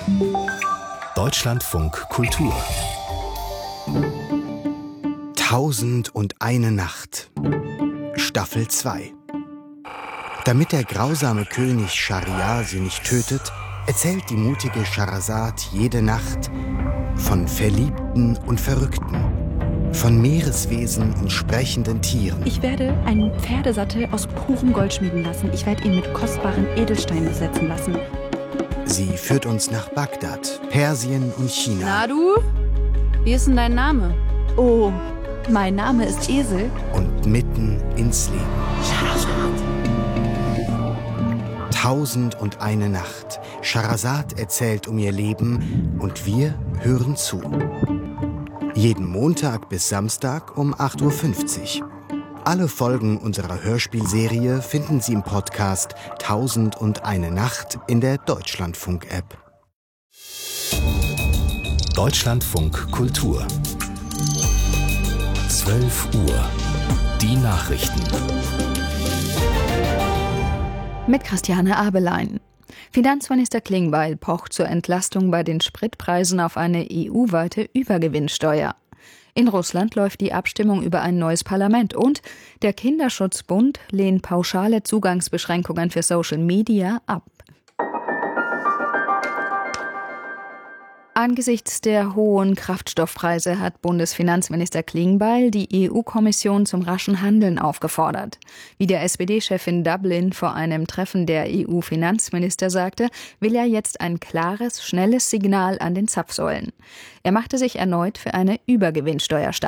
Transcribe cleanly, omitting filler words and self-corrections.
Deutschlandfunk Kultur 1001 Nacht Staffel 2. Damit der grausame König Schahriar sie nicht tötet, erzählt die mutige Schehersad jede Nacht von Verliebten und Verrückten, von Meereswesen und sprechenden Tieren. Ich werde einen Pferdesattel aus purem Gold schmieden lassen. Ich werde ihn mit kostbaren Edelsteinen besetzen lassen. Sie führt uns nach Bagdad, Persien und China. Na du? Wie ist denn dein Name? Oh, mein Name ist Esel. Und mitten ins Leben. 1001 Nacht. Schehersad erzählt um ihr Leben und wir hören zu. Jeden Montag bis Samstag um 8:50 Uhr. Alle Folgen unserer Hörspielserie finden Sie im Podcast 1001 Nacht in der Deutschlandfunk-App. Deutschlandfunk Kultur 12 Uhr. Die Nachrichten. Mit Christiane Abelein. Finanzminister Klingbeil pocht zur Entlastung bei den Spritpreisen auf eine EU-weite Übergewinnsteuer. In Russland läuft die Abstimmung über ein neues Parlament und der Kinderschutzbund lehnt pauschale Zugangsbeschränkungen für Social Media ab. Angesichts der hohen Kraftstoffpreise hat Bundesfinanzminister Klingbeil die EU-Kommission zum raschen Handeln aufgefordert. Wie der SPD-Chef in Dublin vor einem Treffen der EU-Finanzminister sagte, will er jetzt ein klares, schnelles Signal an den Zapfsäulen. Er machte sich erneut für eine Übergewinnsteuer stark.